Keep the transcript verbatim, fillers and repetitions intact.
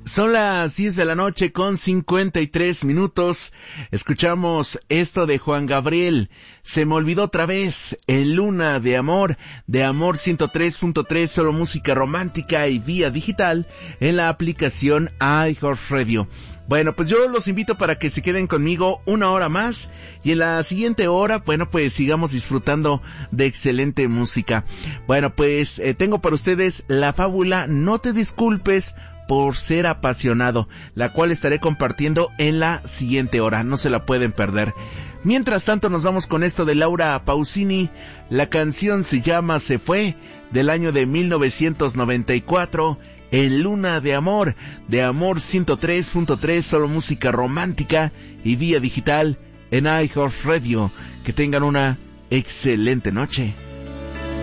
Son las diez de la noche con cincuenta y tres minutos. Escuchamos esto de Juan Gabriel. Se me olvidó otra vez. En Luna de Amor, de Amor ciento tres punto tres, solo música romántica y vía digital en la aplicación iHeartRadio. Bueno, pues yo los invito para que se queden conmigo una hora más y en la siguiente hora, bueno, pues sigamos disfrutando de excelente música. Bueno, pues eh, tengo para ustedes la fábula No te disculpes por ser apasionado, la cual estaré compartiendo en la siguiente hora, no se la pueden perder. Mientras tanto nos vamos con esto de Laura Pausini. La canción se llama Se Fue, del año de mil novecientos noventa y cuatro, en Luna de Amor, de Amor ciento tres punto tres, solo música romántica y vía digital en iHeartRadio. Que tengan una excelente noche.